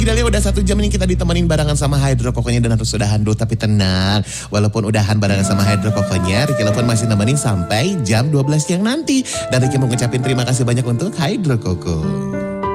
Kita udah 1 jam ini kita ditemenin barengan sama Hydro Kokonya dan harus udahan dulu, tapi tenang. Walaupun udahan barengan sama Hydro Kokonya, Ricky Lopon masih nemenin sampai jam 12 siang nanti. Dan Ricky mau ngucapin terima kasih banyak untuk Hydro Koko.